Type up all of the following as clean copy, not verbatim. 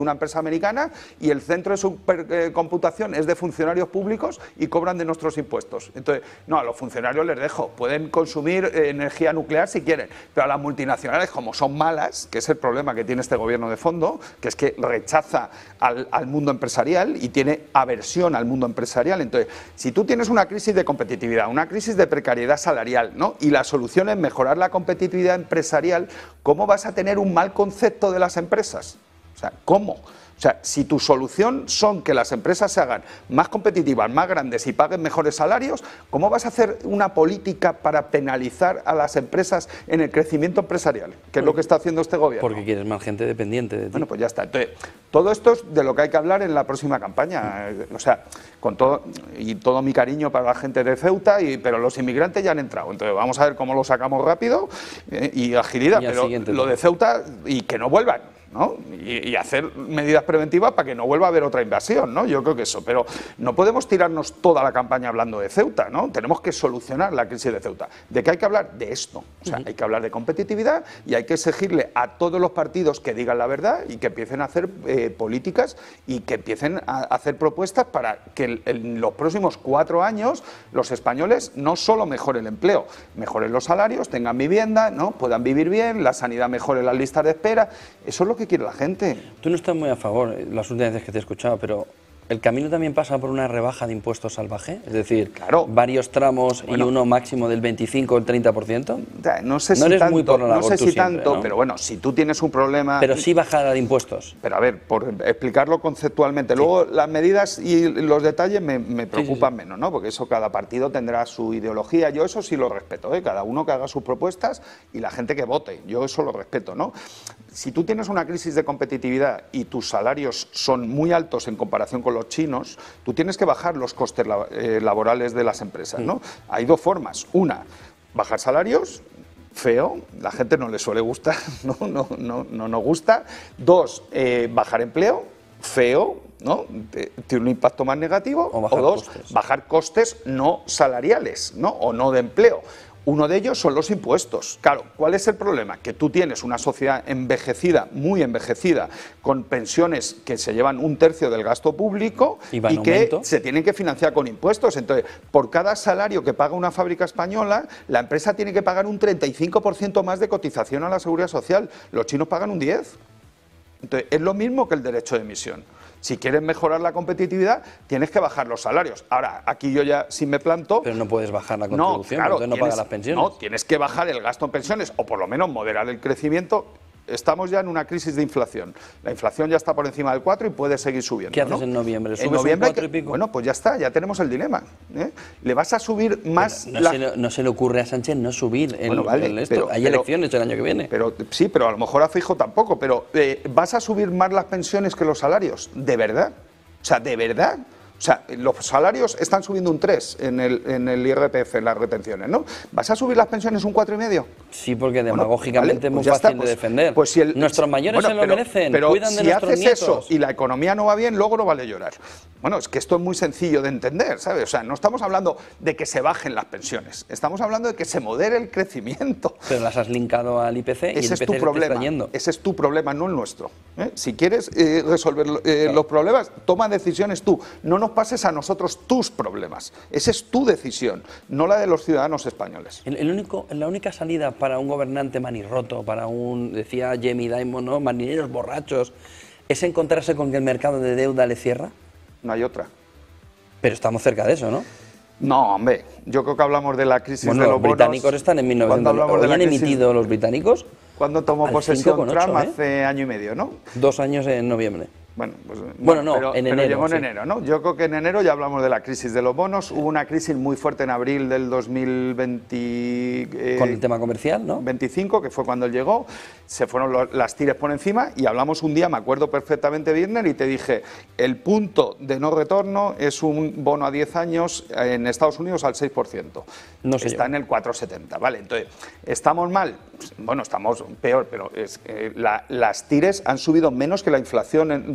una empresa americana y el centro de supercomputación es de funcionarios públicos y cobran de nuestros impuestos. Entonces, no, a los funcionarios les dejo, pueden consumir energía nuclear si quieren, pero a las multinacionales, como son malas, que es el problema que tiene este gobierno de fondo, que es que rechaza al mundo empresarial y tiene aversión al mundo empresarial. Entonces, si tú tienes una crisis de competitividad, una crisis de precariedad salarial, ¿no?, y la solución es mejorar la competitividad empresarial, ¿cómo vas a tener un mal concepto de las empresas? O sea, ¿cómo? O sea, si tu solución son que las empresas se hagan más competitivas, más grandes y paguen mejores salarios, ¿cómo vas a hacer una política para penalizar a las empresas en el crecimiento empresarial? Que es lo que está haciendo este gobierno. Porque quieres más gente dependiente de ti. Bueno, pues ya está. Entonces, todo esto es de lo que hay que hablar en la próxima campaña. O sea, con todo y todo mi cariño para la gente de Ceuta, pero los inmigrantes ya han entrado. Entonces, vamos a ver cómo lo sacamos rápido y agilidad. Pero lo de Ceuta, y que no vuelvan, ¿no? Y hacer medidas preventivas para que no vuelva a haber otra invasión, ¿no? Yo creo que eso, pero no podemos tirarnos toda la campaña hablando de Ceuta, ¿no? Tenemos que solucionar la crisis de Ceuta. ¿De qué hay que hablar? De esto. O sea, hay que hablar de competitividad y hay que exigirle a todos los partidos que digan la verdad y que empiecen a hacer políticas y que empiecen a hacer propuestas para que en los próximos 4 años los españoles no solo mejoren el empleo, mejoren los salarios, tengan vivienda, ¿no?, puedan vivir bien, la sanidad mejore las listas de espera. Eso es lo que quiere la gente. Tú no estás muy a favor, las últimas veces que te he escuchado, pero ¿el camino también pasa por una rebaja de impuestos salvaje? Es decir, claro, varios tramos, bueno, y uno máximo del 25 o el 30%. No sé si no eres tanto, muy por la labor, no sé si siempre, tanto, ¿no? Pero bueno, si tú tienes un problema... Pero sí bajada de impuestos. Pero a ver, por explicarlo conceptualmente, luego las medidas y los detalles me preocupan menos, ¿no? Porque eso, cada partido tendrá su ideología, yo eso sí lo respeto, ¿eh? Cada uno que haga sus propuestas y la gente que vote, yo eso lo respeto, ¿no? Si tú tienes una crisis de competitividad y tus salarios son muy altos en comparación con los chinos, tú tienes que bajar los costes laborales de las empresas, ¿no? Hay dos formas. Una, bajar salarios, feo, la gente no le suele gustar, no nos gusta. Dos, bajar empleo, feo, ¿no? Tiene un impacto más negativo. O dos, bajar costes no salariales, ¿no?, o no de empleo. Uno de ellos son los impuestos. Claro, ¿cuál es el problema? Que tú tienes una sociedad envejecida, muy envejecida, con pensiones que se llevan 1/3 del gasto público y que se tienen que financiar con impuestos. Entonces, por cada salario que paga una fábrica española, la empresa tiene que pagar un 35% más de cotización a la Seguridad Social. Los chinos pagan un 10%. Entonces, es lo mismo que el derecho de emisión. Si quieres mejorar la competitividad, tienes que bajar los salarios. Ahora, aquí yo ya sí me planto... Pero no puedes bajar la contribución, claro, entonces no pagas las pensiones. No, tienes que bajar el gasto en pensiones, o por lo menos moderar el crecimiento. Estamos ya en una crisis de inflación. La inflación ya está por encima del 4 y puede seguir subiendo. ¿Qué haces en noviembre? ¿Subes en noviembre un 4 y pico? Bueno, pues ya está, ya tenemos el dilema, ¿eh? ¿Le vas a subir más? No se le ocurre a Sánchez no subir esto. Hay elecciones el año que viene. Sí, pero a lo mejor a Feijóo tampoco. Pero ¿vas a subir más las pensiones que los salarios? ¿De verdad? O sea, ¿de verdad? O sea, los salarios están subiendo un 3 en el IRPF, en las retenciones, ¿no? ¿Vas a subir las pensiones un 4,5? Sí, porque demagógicamente es muy fácil de defender. Pues nuestros mayores se lo merecen, cuidan de nuestros nietos. Si haces eso y la economía no va bien, luego no vale llorar. Bueno, es que esto es muy sencillo de entender, ¿sabes? O sea, no estamos hablando de que se bajen las pensiones, estamos hablando de que se modere el crecimiento. Pero las has linkado al IPC y el IPC tu problema. Ese es tu problema, no el nuestro, ¿eh? Si quieres resolver los problemas, toma decisiones tú. No nos pases a nosotros tus problemas. Esa es tu decisión, no la de los ciudadanos españoles. La única salida para un gobernante manirroto, para decía Jamie Dimon, ¿no?, marineros borrachos, es encontrarse con que el mercado de deuda le cierra. No hay otra. Pero estamos cerca de eso, ¿no? No, hombre, yo creo que hablamos de la crisis de los bonos. Los británicos están en 1900. ¿Hoy han emitido los británicos? ¿Cuándo tomó posesión Trump? Hace año y medio, ¿no? 2 años en noviembre. Bueno, en enero. Pero llegó en sí. enero, ¿no? Yo creo que en enero ya hablamos de la crisis de los bonos. Hubo una crisis muy fuerte en abril del 2020. Con el tema comercial, ¿no? 25, que fue cuando él llegó. Se fueron las tires por encima y hablamos un día, me acuerdo perfectamente, Birner, y te dije, el punto de no retorno es un bono a 10 años en Estados Unidos al 6%. No sé Está en el 4,70, ¿vale? Entonces, ¿estamos mal? Bueno, estamos peor, pero las tires han subido menos que la inflación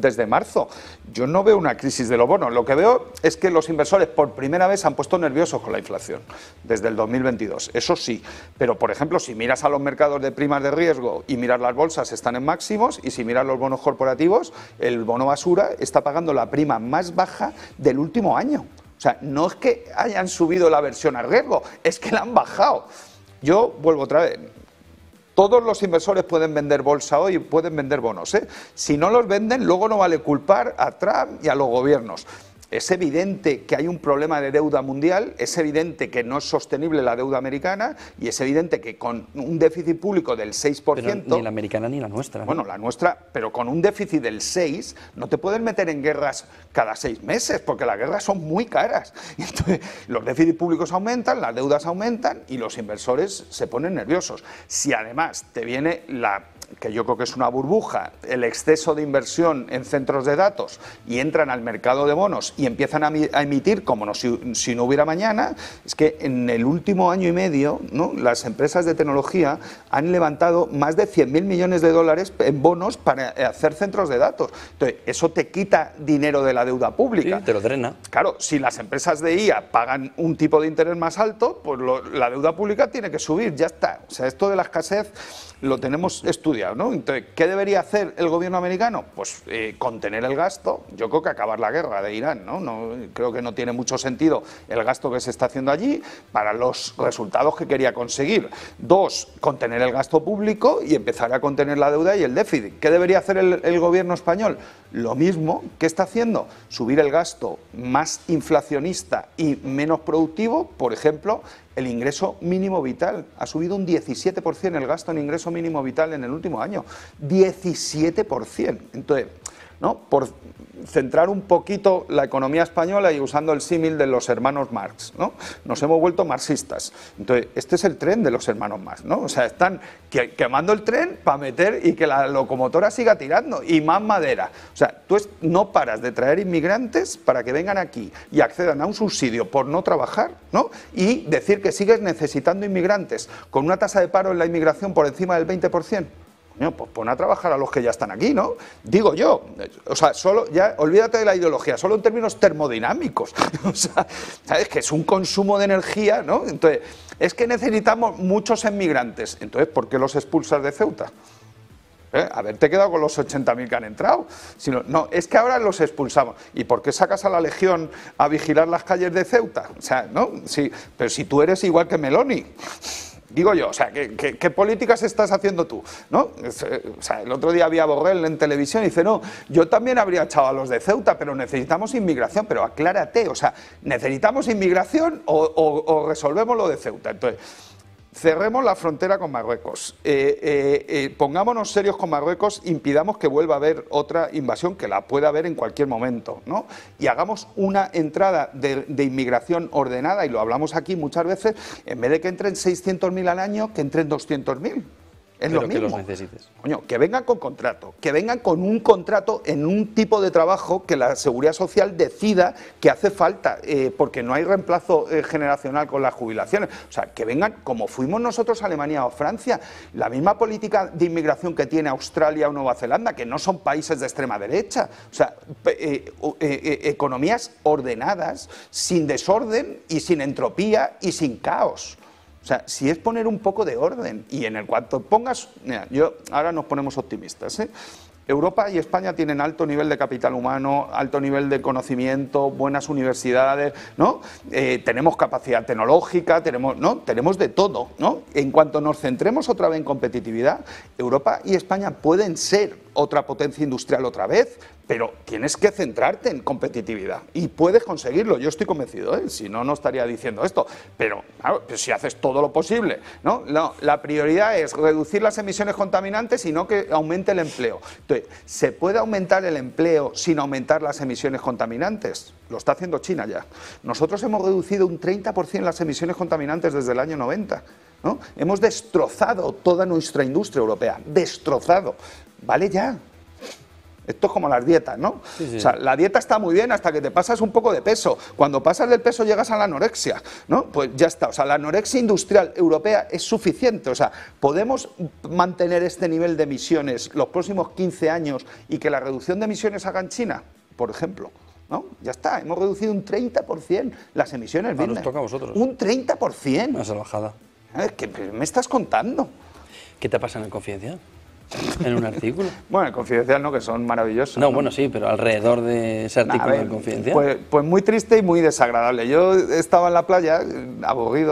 desde marzo. Yo no veo una crisis de los bonos. Lo que veo es que los inversores por primera vez se han puesto nerviosos con la inflación desde el 2022. Eso sí, pero por ejemplo, si miras a los mercados de primas de riesgo y miras las bolsas, están en máximos, y si miras los bonos corporativos, el bono basura está pagando la prima más baja del último año. O sea, no es que hayan subido la aversión al riesgo, es que la han bajado. Yo vuelvo otra vez. Todos los inversores pueden vender bolsa hoy y pueden vender bonos, ¿eh? Si no los venden, luego no vale culpar a Trump y a los gobiernos. Es evidente que hay un problema de deuda mundial, es evidente que no es sostenible la deuda americana y es evidente que con un déficit público del 6%... Pero ni la americana ni la nuestra, ¿no? Bueno, la nuestra, pero con un déficit del 6% no te puedes meter en guerras cada 6 meses, porque las guerras son muy caras. Y entonces, los déficits públicos aumentan, las deudas aumentan y los inversores se ponen nerviosos. Si además te viene que yo creo que es una burbuja, el exceso de inversión en centros de datos y entran al mercado de bonos y empiezan a emitir como si no hubiera mañana, es que en el último año y medio, ¿no?, las empresas de tecnología han levantado más de 100.000 millones de dólares en bonos para hacer centros de datos. Entonces, eso te quita dinero de la deuda pública. Sí, te lo drena. Claro, si las empresas de IA pagan un tipo de interés más alto, pues la deuda pública tiene que subir, ya está. O sea, esto de la escasez lo tenemos estudiado, ¿no? Entonces, ¿qué debería hacer el gobierno americano? Pues contener el gasto. Yo creo que acabar la guerra de Irán, ¿no? Creo que no tiene mucho sentido el gasto que se está haciendo allí para los resultados que quería conseguir. 2, contener el gasto público y empezar a contener la deuda y el déficit. ¿Qué debería hacer el gobierno español? Lo mismo. ¿Qué está haciendo? Subir el gasto más inflacionista y menos productivo. Por ejemplo, el ingreso mínimo vital. Ha subido un 17% el gasto en ingreso mínimo vital en el último año. 17%. Entonces, ¿no?, por centrar un poquito la economía española y usando el símil de los hermanos Marx, ¿no?, nos hemos vuelto marxistas. Entonces, este es el tren de los hermanos Marx, ¿no? O sea, están quemando el tren para meter y que la locomotora siga tirando y más madera. O sea, tú no paras de traer inmigrantes para que vengan aquí y accedan a un subsidio por no trabajar, ¿no?, y decir que sigues necesitando inmigrantes con una tasa de paro en la inmigración por encima del 20%. Pues pon a trabajar a los que ya están aquí, ¿no? Digo yo, o sea, solo ya olvídate de la ideología, solo en términos termodinámicos. O sea, ¿sabes? Que es un consumo de energía, ¿no? Entonces, es que necesitamos muchos inmigrantes. Entonces, ¿por qué los expulsas de Ceuta? Haberte quedado con los 80.000 que han entrado. No, es que ahora los expulsamos. ¿Y por qué sacas a la Legión a vigilar las calles de Ceuta? O sea, ¿no? Sí, pero si tú eres igual que Meloni. Digo yo, o sea, ¿qué políticas estás haciendo tú? ¿No? O sea, el otro día había Borrell en televisión y dice, no, yo también habría echado a los de Ceuta, pero necesitamos inmigración. Pero aclárate, o sea, ¿necesitamos inmigración o resolvemos lo de Ceuta? Entonces, cerremos la frontera con Marruecos, pongámonos serios con Marruecos, impidamos que vuelva a haber otra invasión, que la puede haber en cualquier momento, ¿no? Y hagamos una entrada de inmigración ordenada, y lo hablamos aquí muchas veces, en vez de que entren 600.000 al año, que entren 200.000. Es lo mismo. Que los necesites. Coño, que vengan con contrato, que vengan con un contrato en un tipo de trabajo que la Seguridad Social decida que hace falta, porque no hay reemplazo generacional con las jubilaciones. O sea, que vengan como fuimos nosotros a Alemania o Francia, la misma política de inmigración que tiene Australia o Nueva Zelanda, que no son países de extrema derecha. O sea, economías ordenadas, sin desorden y sin entropía y sin caos. O sea, si es poner un poco de orden y en el cuanto pongas... Mira, ahora nos ponemos optimistas, ¿eh? Europa y España tienen alto nivel de capital humano, alto nivel de conocimiento, buenas universidades, ¿no? Tenemos capacidad tecnológica, tenemos de todo, ¿no? En cuanto nos centremos otra vez en competitividad, Europa y España pueden ser otra potencia industrial otra vez, pero tienes que centrarte en competitividad y puedes conseguirlo, yo estoy convencido, ¿eh? Si no, no estaría diciendo esto, pero claro, pues si haces todo lo posible, ¿no? La prioridad es reducir las emisiones contaminantes y no que aumente el empleo. Entonces, ¿se puede aumentar el empleo sin aumentar las emisiones contaminantes? Lo está haciendo China ya. Nosotros hemos reducido un 30% las emisiones contaminantes desde el año 90, ¿no? Hemos destrozado toda nuestra industria europea, destrozado. Vale ya. Esto es como las dietas, ¿no? Sí, sí. O sea, la dieta está muy bien hasta que te pasas un poco de peso. Cuando pasas del peso llegas a la anorexia, ¿no? Pues ya está. O sea, la anorexia industrial europea es suficiente. O sea, podemos mantener este nivel de emisiones los próximos 15 años y que la reducción de emisiones haga en China, por ejemplo. ¿No? Ya está, hemos reducido un 30% las emisiones. Nos toca a vosotros. Un 30%. Una salvajada. ¿Qué me estás contando? ¿Qué te pasa en el Confidencial? En un artículo. Bueno, el Confidencial no, que son maravillosos. No, bueno, sí, pero alrededor de ese artículo del Confidencial. Pues muy triste y muy desagradable. Yo estaba en la playa, aburrido.